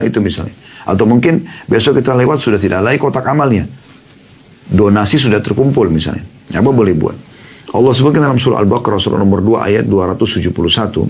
itu misalnya. Atau mungkin besok kita lewat sudah tidak lagi kotak amalnya. Donasi sudah terkumpul misalnya. Apa boleh buat? Allah sebutkan dalam surah Al-Baqarah surah nomor 2 ayat 271.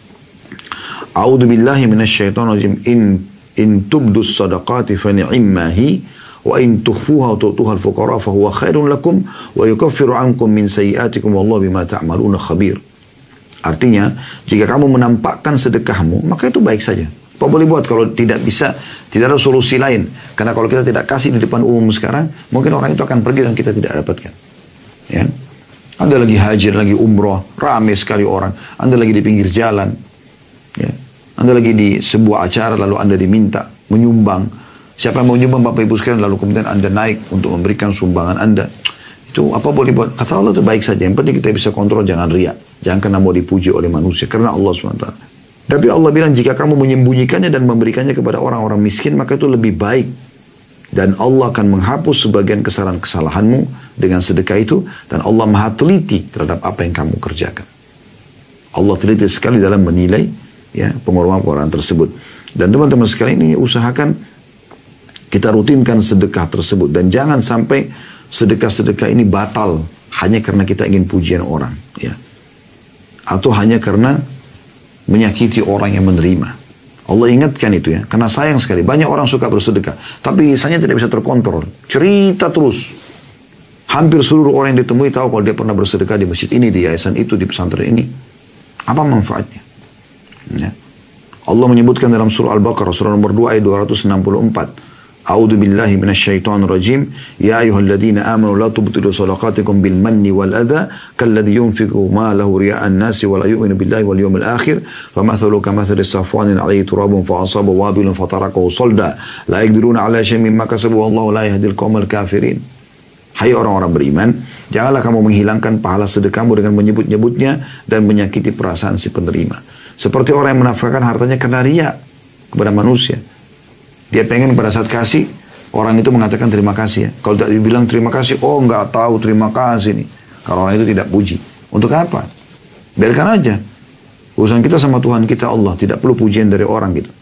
A'udzu billahi minasyaitonir rajim. In tubdus sadaqati fa ni'mahi wa in tukhfuha wa tu'tuha al-fuqara fa huwa khairun lakum wa yukaffiru 'ankum min sayyi'atikum wallahu bima ta'maluna khabir. Artinya, jika kamu menampakkan sedekahmu, maka itu baik saja. Apa boleh buat kalau tidak bisa, tidak ada solusi lain. Karena kalau kita tidak kasih di depan umum sekarang, mungkin orang itu akan pergi dan kita tidak dapatkan. Ya. Anda lagi haji, lagi umroh, ramai sekali orang. Anda lagi di pinggir jalan. Ya. Anda lagi di sebuah acara, lalu Anda diminta menyumbang. Siapa yang mau menyumbang Bapak Ibu sekalian, lalu kemudian Anda naik untuk memberikan sumbangan Anda. Itu apa boleh buat? Kata Allah itu baik saja. Yang penting kita bisa kontrol, jangan riak. Jangan karena mau dipuji oleh manusia. Karena Allah SWT. Tapi Allah bilang jika kamu menyembunyikannya dan memberikannya kepada orang-orang miskin, maka itu lebih baik. Dan Allah akan menghapus sebagian kesalahan-kesalahanmu dengan sedekah itu. Dan Allah maha teliti terhadap apa yang kamu kerjakan. Allah teliti sekali dalam menilai ya pengorbanan tersebut. Dan teman-teman sekalian ini usahakan kita rutinkan sedekah tersebut. Dan jangan sampai sedekah-sedekah ini batal hanya karena kita ingin pujian orang. Ya. Atau hanya karena menyakiti orang yang menerima. Allah ingatkan itu ya. Karena sayang sekali. Banyak orang suka bersedekah. Tapi misalnya tidak bisa terkontrol. Cerita terus. Hampir seluruh orang yang ditemui tahu kalau dia pernah bersedekah di masjid ini, di yayasan itu, di pesantren ini. Apa manfaatnya? Ya. Allah menyebutkan dalam surah Al-Baqarah, surah nomor 2 ayat 264. A'udzu billahi minasyaitonir rajim. Ya ayyuhalladzina amanu la tubtilu shadaqatikum bil manni wal adha kalladzi yunfiqu malahu riya'an nasi wa la yu'minu billahi wal yawmil akhir famathalu kamathali safwanin 'alayhi turabun fa asaba wabilun fatarakahu salda la yaqdiruna 'ala syai'in mimma kasabu wallahu la yahdil qaumal kafirin. Hai orang-orang beriman, janganlah kamu menghilangkan pahala sedekahmu dengan menyebut-nyebutnya dan menyakiti perasaan si penerima. Seperti orang yang menafkahkan hartanya karena riya kepada manusia. Dia pengen pada saat kasih, orang itu mengatakan terima kasih ya. Kalau tidak dibilang terima kasih, oh nggak tahu terima kasih nih. Kalau orang itu tidak puji. Untuk apa? Biarkan aja. Urusan kita sama Tuhan kita Allah. Tidak perlu pujian dari orang gitu.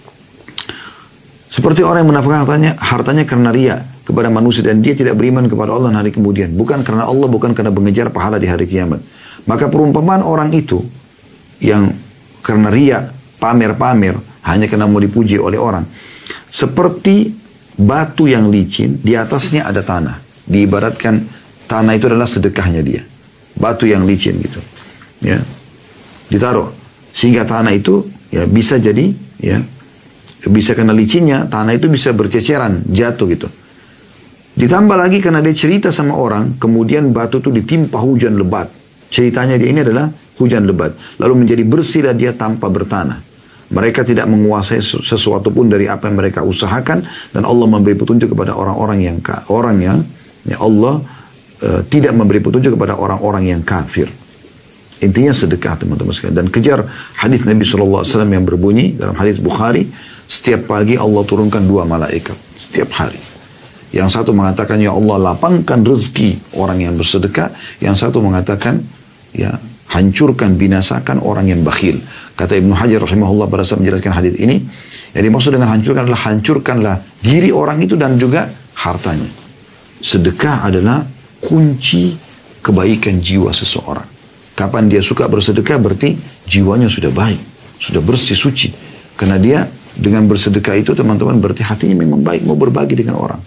Seperti orang yang menafkahkan hartanya karena riya kepada manusia. Dan dia tidak beriman kepada Allah hari kemudian. Bukan karena Allah, bukan karena mengejar pahala di hari kiamat. Maka perumpamaan orang itu yang karena riya, pamer-pamer, hanya karena mau dipuji oleh orang. Seperti batu yang licin, di atasnya ada tanah. Diibaratkan tanah itu adalah sedekahnya dia. Batu yang licin gitu. Ya. Ditaruh. Sehingga tanah itu ya bisa jadi, ya, bisa kena licinnya, tanah itu bisa berceceran, jatuh gitu. Ditambah lagi karena dia cerita sama orang, kemudian batu itu ditimpa hujan lebat. Ceritanya dia ini adalah hujan lebat. Lalu menjadi bersihlah dia tanpa bertanah. Mereka tidak menguasai sesuatu pun dari apa yang mereka usahakan. Dan Allah memberi petunjuk kepada orang-orang yang Allah tidak memberi petunjuk kepada orang-orang yang kafir. Intinya sedekah teman-teman sekalian. Dan kejar hadis Nabi SAW yang berbunyi dalam hadis Bukhari. Setiap pagi Allah turunkan 2 malaikat. Setiap hari. Yang satu mengatakan, ya Allah lapangkan rezeki orang yang bersedekah. Yang satu mengatakan, ya hancurkan, binasakan orang yang bakhil. Kata Ibnu Hajar rahimahullah pada saat menjelaskan hadis ini, yang dimaksud dengan hancurkan adalah hancurkanlah diri orang itu dan juga hartanya. Sedekah adalah kunci kebaikan jiwa seseorang. Kapan dia suka bersedekah berarti jiwanya sudah baik, sudah bersih, suci. Karena dia dengan bersedekah itu teman-teman berarti hatinya memang baik, mau berbagi dengan orang.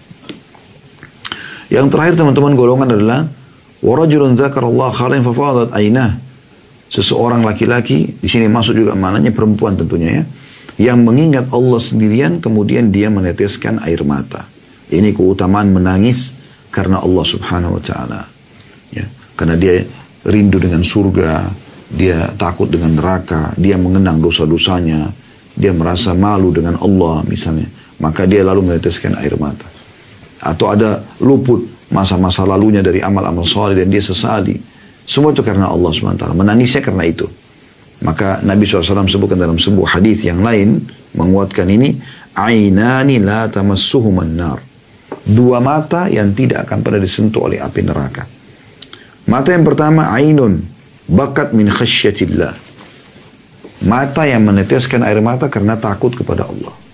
Yang terakhir teman-teman golongan adalah warajulun dzakarallaha khairan fafadat ainah. Seseorang laki-laki, di sini masuk juga maknanya perempuan tentunya ya, yang mengingat Allah sendirian kemudian dia meneteskan air mata. Ini keutamaan menangis karena Allah Subhanahu wa taala. Ya, karena dia rindu dengan surga, dia takut dengan neraka, dia mengenang dosa-dosanya, dia merasa malu dengan Allah misalnya, maka dia lalu meneteskan air mata. Atau ada luput masa-masa lalunya dari amal-amal saleh dan dia sesali. Semua itu karena Allah SWT. Menangisnya karena itu. Maka Nabi SAW sebutkan dalam sebuah hadis yang lain menguatkan ini, ainani la tamassuhuman nar. 2 mata yang tidak akan pernah disentuh oleh api neraka. Mata yang pertama, ainun bakat min khasyatillah. Mata yang meneteskan air mata karena takut kepada Allah.